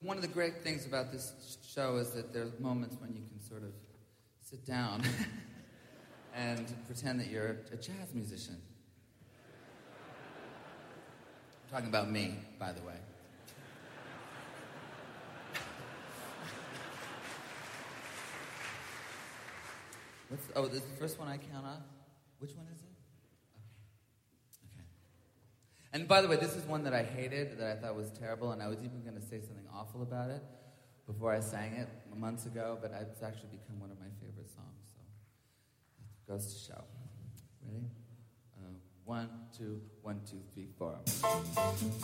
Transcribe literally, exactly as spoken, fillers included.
One of the great things about this show is that there are moments when you can sort of sit down and pretend that you're a jazz musician. I'm talking about me, by the way. What's, oh, this is the first one I count off? Which one is it? Okay. Okay. And by the way, this is one that I hated, that I thought was terrible, and I was even going to say something awful about it before I sang it months ago, but it's actually become one of my favorite songs, so it goes to show. Ready? Uh, one, two, one, two, three, four.